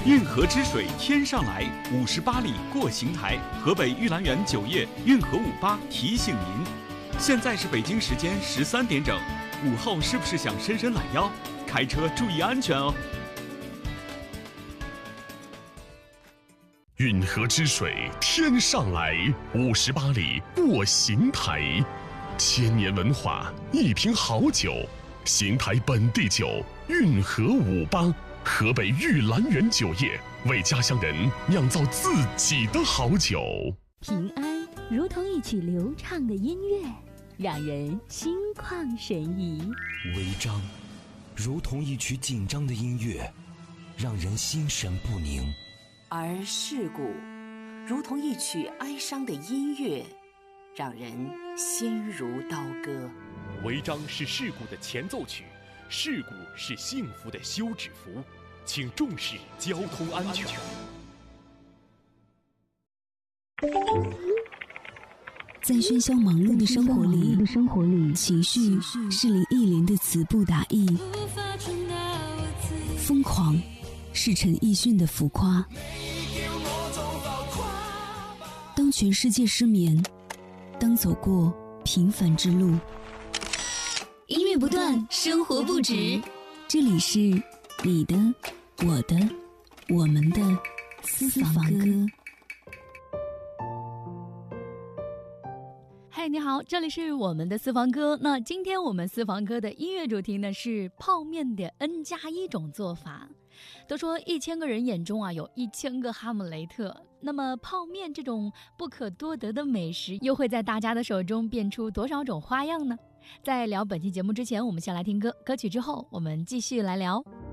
运河之水天上来，58里过邢台。河北玉兰园酒业运河58提醒您，现在是北京时间13点整，午后是不是想伸伸懒腰？开车注意安全哦。 运河之水天上来，58里过邢台。千年文化，一瓶好酒，邢台本地酒运河58，河北玉兰园酒业为家乡人酿造自己的好酒。 平安如同一曲流畅的音乐，让人心旷神怡； 违章如同一曲紧张的音乐，让人心神不宁； 而事故如同一曲哀伤的音乐，让人心如刀割。 违章是事故的前奏曲，事故是幸福的休止符，请重视交通安全。 在喧嚣忙碌的生活里，情绪是李忆林的词不达意，疯狂是陈奕迅的浮夸。当全世界失眠，当走过平凡之路， 音乐不断，生活不止。 这里是你的、我的、我们的私房歌。 嗨，你好，这里是我们的私房歌。那今天我们私房歌的音乐主题呢是泡面的 N+1种做法。都说1000个人眼中有1000个哈姆雷特，那么泡面这种不可多得的美食，又会在大家的手中变出多少种花样呢？在聊本期节目之前，我们先来听歌，歌曲之后我们继续来聊。